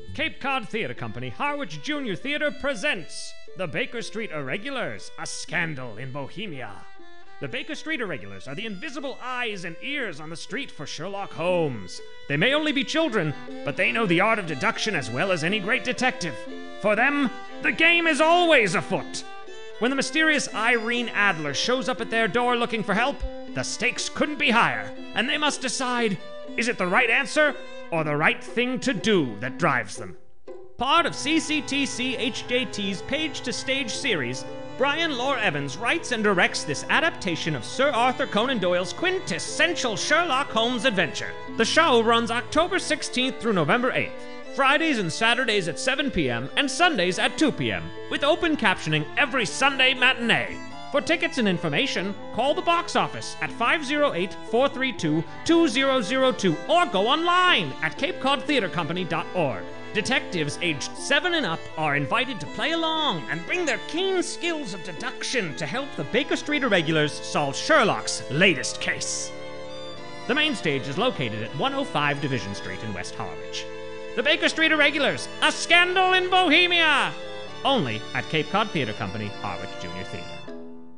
Cape Cod Theatre Company, Harwich Junior Theatre presents The Baker Street Irregulars, a scandal in Bohemia. The Baker Street Irregulars are the invisible eyes and ears on the street for Sherlock Holmes. They may only be children, but they know the art of deduction as well as any great detective. For them, the game is always afoot. When the mysterious Irene Adler shows up at their door looking for help, the stakes couldn't be higher, and they must decide, is it the right answer or the right thing to do that drives them? Part of CCTC HJT's Page to Stage series, Brian Lore Evans writes and directs this adaptation of Sir Arthur Conan Doyle's quintessential Sherlock Holmes adventure. The show runs October 16th through November 8th, Fridays and Saturdays at 7 p.m. and Sundays at 2 p.m., with open captioning every Sunday matinee. For tickets and information, call the box office at 508-432-2002 or go online at capecodtheatrecompany.org. Detectives aged 7 and up are invited to play along and bring their keen skills of deduction to help the Baker Street Irregulars solve Sherlock's latest case. The main stage is located at 105 Division Street in West Harwich. The Baker Street Irregulars, a scandal in Bohemia! Only at Cape Cod Theatre Company, Harwich Junior Theatre.